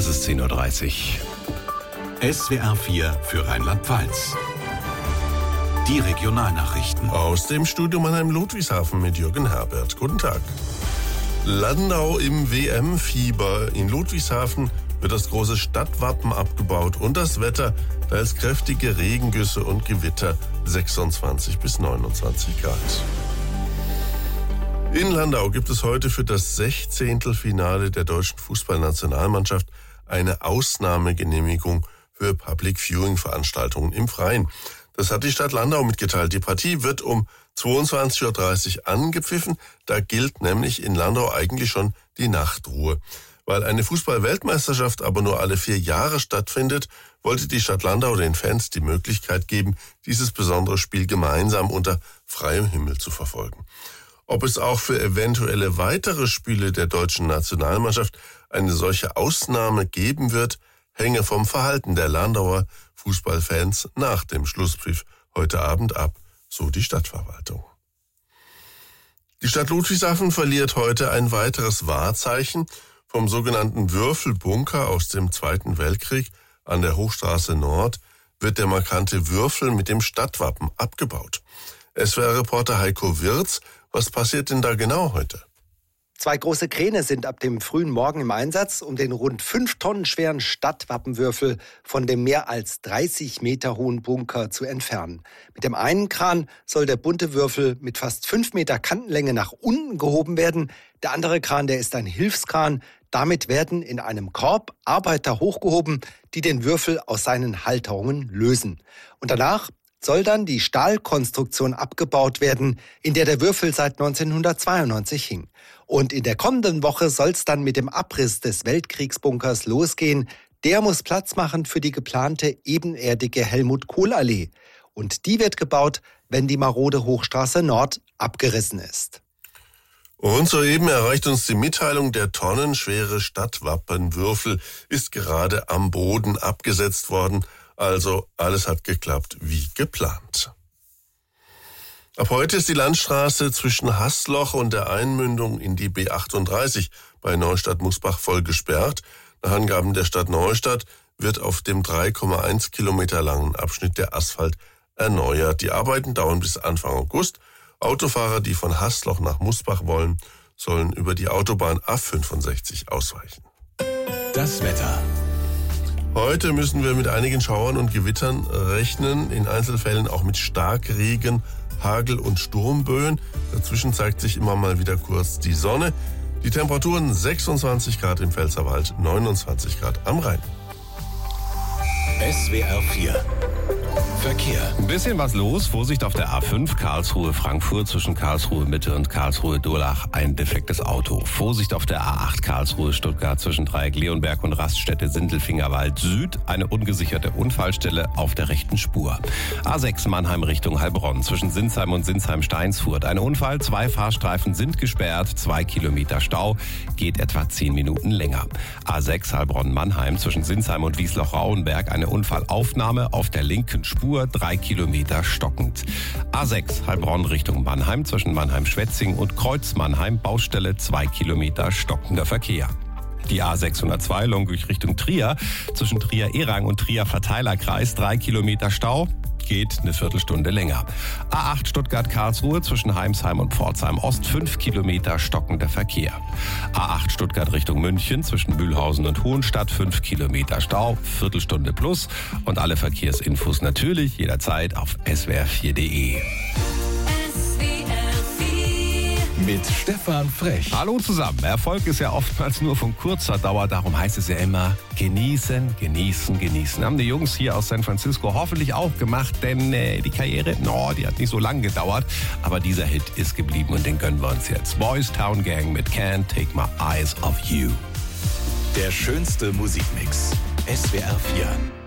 Es ist 10.30 Uhr. SWR 4 für Rheinland-Pfalz. Die Regionalnachrichten. Aus dem Studio Mannheim-Ludwigshafen mit Jürgen Herbert. Guten Tag. Landau im WM-Fieber. In Ludwigshafen wird das große Stadtwappen abgebaut und das Wetter, teils kräftige Regengüsse und Gewitter, 26 bis 29 Grad. In Landau gibt es heute für das 16. Finale der deutschen Fußballnationalmannschaft eine Ausnahmegenehmigung für Public-Viewing-Veranstaltungen im Freien. Das hat die Stadt Landau mitgeteilt. Die Partie wird um 22.30 Uhr angepfiffen. Da gilt nämlich in Landau eigentlich schon die Nachtruhe. Weil eine Fußball-Weltmeisterschaft aber nur alle 4 Jahre stattfindet, wollte die Stadt Landau den Fans die Möglichkeit geben, dieses besondere Spiel gemeinsam unter freiem Himmel zu verfolgen. Ob es auch für eventuelle weitere Spiele der deutschen Nationalmannschaft eine solche Ausnahme geben wird, hänge vom Verhalten der Landauer Fußballfans nach dem Schlusspfiff heute Abend ab, so die Stadtverwaltung. Die Stadt Ludwigshafen verliert heute ein weiteres Wahrzeichen. Vom sogenannten Würfelbunker aus dem Zweiten Weltkrieg an der Hochstraße Nord wird der markante Würfel mit dem Stadtwappen abgebaut. SWR-Reporter Heiko Wirz, was passiert denn da genau heute? 2 große Kräne sind ab dem frühen Morgen im Einsatz, um den rund 5 Tonnen schweren Stadtwappenwürfel von dem mehr als 30 Meter hohen Bunker zu entfernen. Mit dem einen Kran soll der bunte Würfel mit fast 5 Meter Kantenlänge nach unten gehoben werden. Der andere Kran, der ist ein Hilfskran. Damit werden in einem Korb Arbeiter hochgehoben, die den Würfel aus seinen Halterungen lösen. Und danach soll dann die Stahlkonstruktion abgebaut werden, in der der Würfel seit 1992 hing. Und in der kommenden Woche soll es dann mit dem Abriss des Weltkriegsbunkers losgehen. Der muss Platz machen für die geplante ebenerdige Helmut-Kohl-Allee. Und die wird gebaut, wenn die marode Hochstraße Nord abgerissen ist. Und soeben erreicht uns die Mitteilung, der tonnenschwere Stadtwappenwürfel ist gerade am Boden abgesetzt worden. Also alles hat geklappt wie geplant. Ab heute ist die Landstraße zwischen Haßloch und der Einmündung in die B38 bei Neustadt-Musbach voll gesperrt. Nach Angaben der Stadt Neustadt wird auf dem 3,1 Kilometer langen Abschnitt der Asphalt erneuert. Die Arbeiten dauern bis Anfang August. Autofahrer, die von Haßloch nach Musbach wollen, sollen über die Autobahn A65 ausweichen. Das Wetter. Heute müssen wir mit einigen Schauern und Gewittern rechnen, in Einzelfällen auch mit Starkregen, Hagel und Sturmböen. Dazwischen zeigt sich immer mal wieder kurz die Sonne. Die Temperaturen 26 Grad im Pfälzerwald, 29 Grad am Rhein. SWR 4 Verkehr. Ein bisschen was los. Vorsicht auf der A5 Karlsruhe-Frankfurt zwischen Karlsruhe-Mitte und Karlsruhe-Durlach. Ein defektes Auto. Vorsicht auf der A8 Karlsruhe-Stuttgart zwischen Dreieck Leonberg und Raststätte Sindelfingerwald Süd. Eine ungesicherte Unfallstelle auf der rechten Spur. A6 Mannheim Richtung Heilbronn zwischen Sinsheim und Sinsheim-Steinsfurt. Ein Unfall. 2 Fahrstreifen sind gesperrt. 2 Kilometer Stau. Geht etwa 10 Minuten länger. A6 Heilbronn-Mannheim zwischen Sinsheim und Wiesloch-Rauenberg. Eine Unfallaufnahme auf der linken Spur. 3 Kilometer stockend. A6 Heilbronn Richtung Mannheim zwischen Mannheim-Schwetzing und Kreuz-Mannheim. Baustelle 2 Kilometer stockender Verkehr. Die A602 Longueuil Richtung Trier zwischen Trier-Erang und Trier-Verteilerkreis 3 Kilometer Stau. Geht eine Viertelstunde länger. A8 Stuttgart-Karlsruhe zwischen Heimsheim und Pforzheim Ost 5 Kilometer stockender Verkehr. A8 Stuttgart Richtung München zwischen Mühlhausen und Hohenstadt 5 Kilometer Stau, Viertelstunde plus. Und alle Verkehrsinfos natürlich jederzeit auf swr4.de. Mit Stefan Frech. Hallo zusammen. Erfolg ist ja oftmals nur von kurzer Dauer. Darum heißt es ja immer genießen, genießen, genießen. Haben die Jungs hier aus San Francisco hoffentlich auch gemacht, denn die Karriere, die hat nicht so lang gedauert. Aber dieser Hit ist geblieben und den gönnen wir uns jetzt. Boys Town Gang mit Can't Take My Eyes Off You. Der schönste Musikmix. SWR 4.